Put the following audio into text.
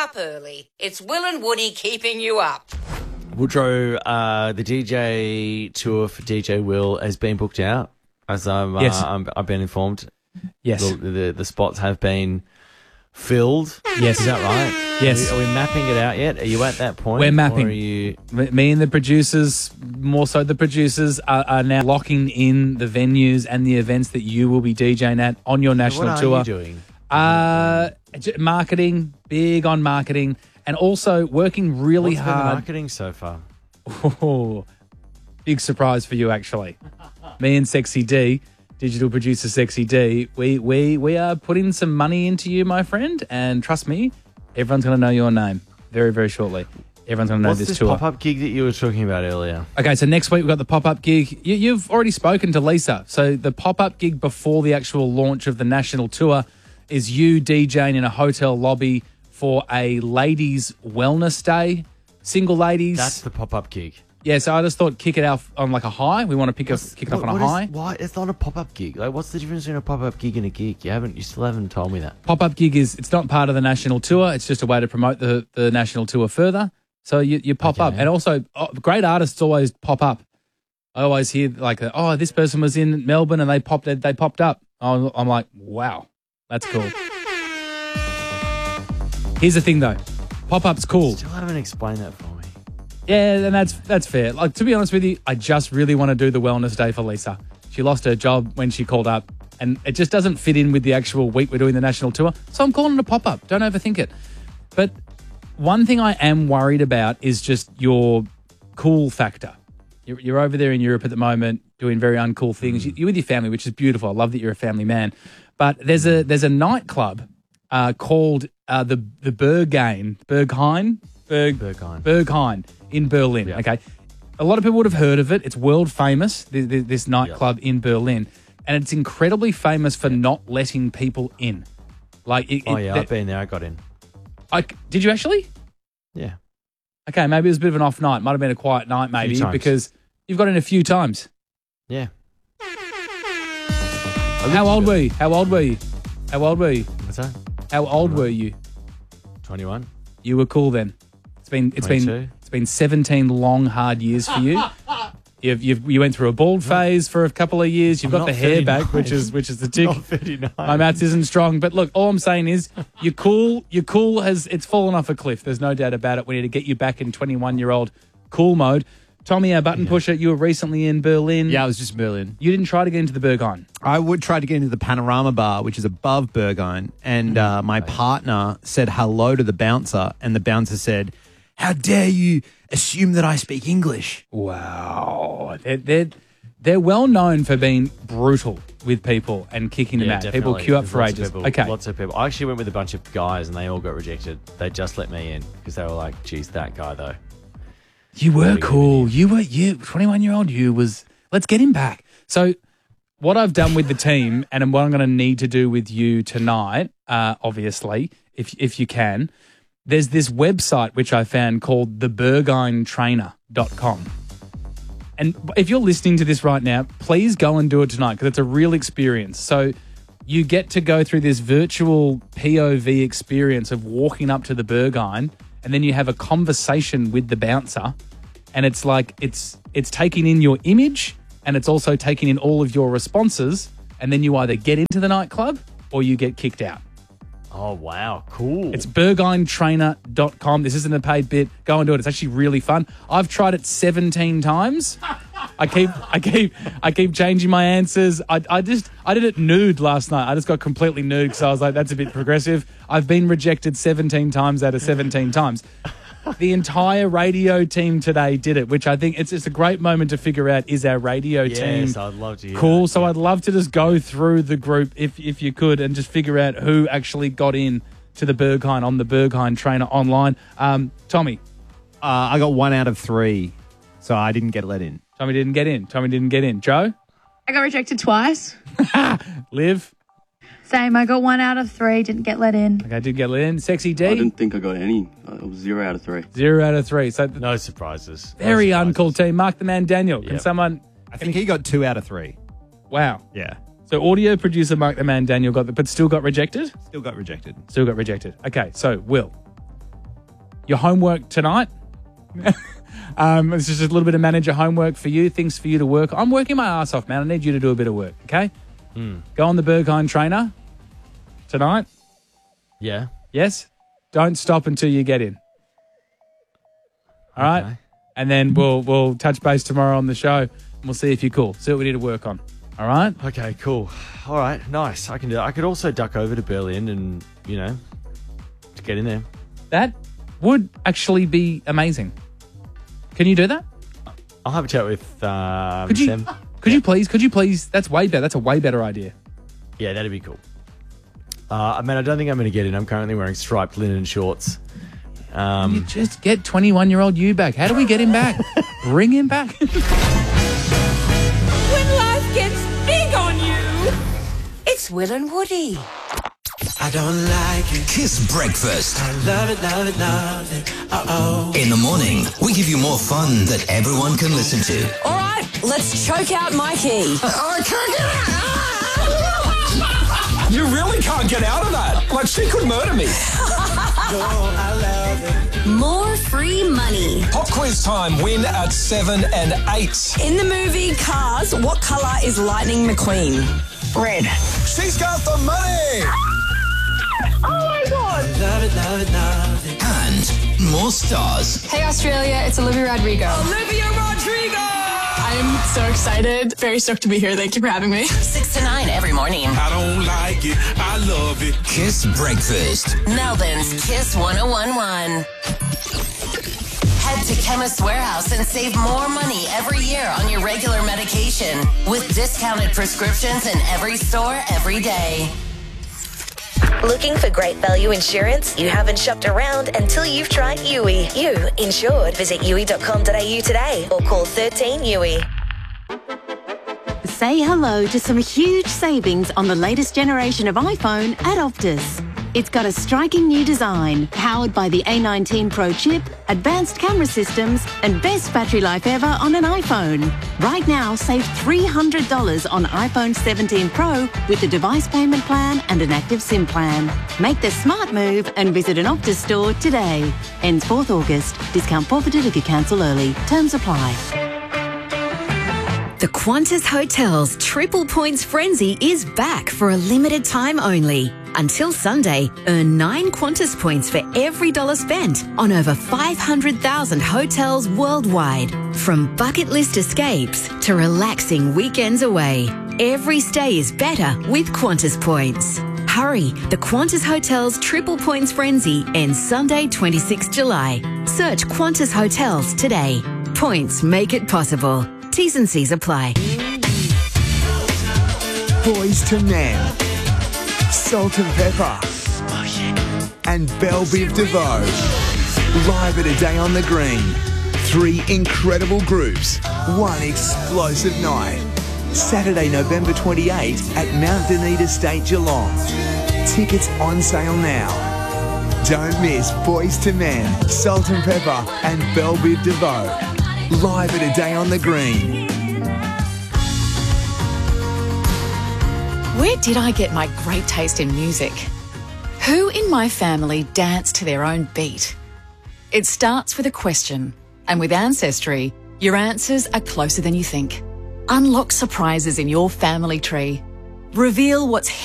up early. It's Will and Woody keeping you up. Woodrow, the DJ tour for DJ Will has been booked out, as I've been informed. Yes. The spots have been filled. Yes. Is that right? Yes. Are we mapping it out yet? Are you at that point? We're mapping. Or are you... Me and the producers, more so the producers, are now locking in the venues and the events that you will be DJing at on your national tour. What are you doing? Marketing, big on marketing, and also working really What's been the hard. marketing so far? Oh, big surprise for you, actually. Me and Sexy D, digital producer Sexy D, we are putting some money into you, my friend, and trust me, everyone's going to know your name very, very shortly. Everyone's going to know What's this this tour. pop-up gig that you were talking about earlier? Okay, so next week we've got the pop-up gig. You've already spoken to Lisa. So the pop-up gig before the actual launch of the national tour is you DJing in a hotel lobby for a ladies' wellness day. Single ladies. That's the pop-up gig. Yeah, so I just thought kick it off on like a high. We want to kick it off on a high. Why? It's not a pop-up gig. Like, what's the difference between a pop-up gig and a gig? You still haven't told me that. Pop-up gig it's not part of the national tour. It's just a way to promote the national tour further. So you pop up. And also, great artists always pop up. I always hear like, this person was in Melbourne and they popped up. I'm like, wow, that's cool. Here's the thing though, pop-up's cool. Still haven't explained that for me. Yeah, and that's fair. Like, to be honest with you, I just really want to do the wellness day for Lisa. She lost her job when she called up, and it just doesn't fit in with the actual week we're doing the national tour. So I'm calling it a pop-up. Don't overthink it. But one thing I am worried about is just your cool factor. You're over there in Europe at the moment doing very uncool things. You're with your family, which is beautiful. I love that you're a family man. But there's a nightclub called the Berghain in Berlin. Yeah. Okay, a lot of people would have heard of it. It's world famous. This nightclub in Berlin, and it's incredibly famous for not letting people in. Like, I've been there. I got in. Did you actually? Yeah. Okay, maybe it was a bit of an off night. Might have been a quiet night, maybe, because you've got in a few times. Yeah. How old were you? How old were you? What's that? How old were you? 21. You were cool then. It's been 17 long, hard years for you. You went through a bald phase for a couple of years. You've got the hair 39. back, which is the tick. Not 39. My maths isn't strong, but look, all I'm saying is you're cool. It's fallen off a cliff. There's no doubt about it. We need to get you back in 21-year-old cool mode. Tommy, our button pusher, you were recently in Berlin. Yeah, I was just in Berlin. You didn't try to get into the Berghain. I would try to get into the Panorama Bar, which is above Berghain, and my partner said hello to the bouncer, and the bouncer said, "How dare you assume that I speak English?" Wow. They're well known for being brutal with people and kicking them out. Definitely. People queue up There's for lots of ages. people, Okay. Lots of people. I actually went with a bunch of guys and they all got rejected. They just let me in because they were like, geez, that guy though. You were cool. You 21-year-old let's get him back. So what I've done with the team and what I'm going to need to do with you tonight, obviously, if you can, there's this website which I found called theberghaintrainer.com. And if you're listening to this right now, please go and do it tonight because it's a real experience. So you get to go through this virtual POV experience of walking up to the Berghain, and then you have a conversation with the bouncer, and it's like it's taking in your image and it's also taking in all of your responses, and then you either get into the nightclub or you get kicked out. Oh, wow. Cool. It's berghaintrainer.com. This isn't a paid bit. Go and do it. It's actually really fun. I've tried it 17 times. I keep changing my answers. I did it nude last night. I just got completely nude because I was like, that's a bit progressive. I've been rejected 17 times out of 17 times. The entire radio team today did it, which I think it's a great moment to figure out, is our radio team Yes, I'd love to hear cool? that. So I'd love to just go through the group if you could and just figure out who actually got in to the Berghain on the Berghain Trainer online. Tommy. I got 1 out of 3, so I didn't get let in. Tommy didn't get in. Joe? I got rejected twice. Liv? Same. I got 1 out of 3. Didn't get let in. Okay, did get let in. Sexy D? I didn't think I got any. It was 0 out of 3. 0 out of 3. So No surprises. very uncool team. Mark the Man Daniel. Can Yep. someone... I think he got 2 out of 3. Wow. Yeah. So audio producer Mark the Man Daniel but still got rejected? Still got rejected. Still got rejected. Okay, so Will, your homework tonight. It's just a little bit of manager homework for you, things for you to work. I'm working my ass off, man. I need you to do a bit of work, okay? Go on the Berghain trainer tonight. Yeah. Yes? Don't stop until you get in. All right? Okay. And then we'll touch base tomorrow on the show and we'll see if you're cool. See what we need to work on. All right? Okay, cool. All right, nice. I can do that. I could also duck over to Berlin and, to get in there. That would actually be amazing. Can you do that? I'll have a chat with Could you? Sam. Could you please? That's way better. That's a way better idea. Yeah, that'd be cool. I don't think I'm going to get in. I'm currently wearing striped linen shorts. You just get 21-year-old you back. How do we get him back? Bring him back. When life gets big on you, it's Will and Woody. I don't like it. Kiss Breakfast. I love it, love it, love it. Uh-oh. In the morning, we give you more fun that everyone can listen to. All right, let's choke out Mikey. I can't get out! You really can't get out of that. Like, she could murder me. Oh, I love it. More free money. Pop quiz time. Win at 7 and 8. In the movie Cars, what colour is Lightning McQueen? Red. She's got the money. Love it, love it, love it. And more stars. Hey Australia, it's Olivia Rodrigo. Olivia Rodrigo! I'm so excited. Very stoked to be here. Thank you for having me. 6 to 9 every morning. I don't like it. I love it. Kiss Breakfast. Melbourne's Kiss 1011. Head to Chemist Warehouse and save more money every year on your regular medication with discounted prescriptions in every store every day. Looking for great value insurance? You haven't shopped around until you've tried Yui. You insured. Visit yui.com.au today or call 13 Yui. Say hello to some huge savings on the latest generation of iPhone at Optus. It's got a striking new design, powered by the A19 Pro chip, advanced camera systems, and best battery life ever on an iPhone. Right now, save $300 on iPhone 17 Pro with the device payment plan and an active SIM plan. Make the smart move and visit an Optus store today. Ends 4th August. Discount forfeited if you cancel early. Terms apply. The Qantas Hotels Triple Points Frenzy is back for a limited time only. Until Sunday, earn 9 Qantas points for every dollar spent on over 500,000 hotels worldwide. From bucket list escapes to relaxing weekends away, every stay is better with Qantas points. Hurry, the Qantas Hotels Triple Points Frenzy ends Sunday, 26 July. Search Qantas Hotels today. Points make it possible. T's and C's apply. Boys to Men, Salt and Pepper, and Belle Biv DeVoe. Live at A Day on the Green. 3 incredible groups, 1 explosive night. Saturday, November 28 at Mount Dunedin Estate, Geelong. Tickets on sale now. Don't miss Boys to Men, Salt and Pepper, and Belle Biv DeVoe. Live at A Day on the Green. Where did I get my great taste in music? Who in my family danced to their own beat? It starts with a question, and with Ancestry, your answers are closer than you think. Unlock surprises in your family tree. Reveal what's